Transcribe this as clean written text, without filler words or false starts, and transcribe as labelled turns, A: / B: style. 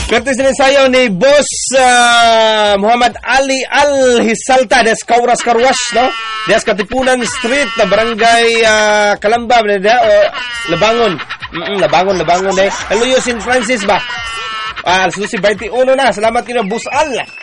A: Curtis na sayo ni Boss Muhammad Ali Al-Hisalta des Kauras Karwash, no? Des Katipunan Street, na Barangay Kalamba, Labangon. Labangon eh. Hello, St. Francis ba? Alas 21 na. Salamat kina Boss Al.